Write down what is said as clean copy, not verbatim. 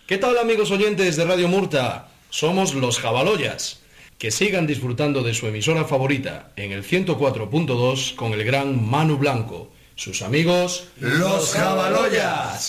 ¿Qué tal, amigos oyentes de Radio Murta? Somos los Jabaloyas. Que sigan disfrutando de su emisora favorita en el 104.2 con el gran Manu Blanco. Sus amigos, los Jabaloyas.